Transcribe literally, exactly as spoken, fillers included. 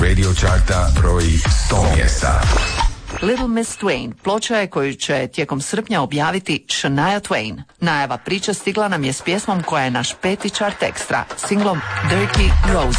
Radio Charta broji sto mjesta. Little Miss Twain ploča je koju će tijekom srpnja objaviti Shania Twain. Najava priče stigla nam je s pjesmom koja je naš peti chart ekstra, singlom Dirty Roses.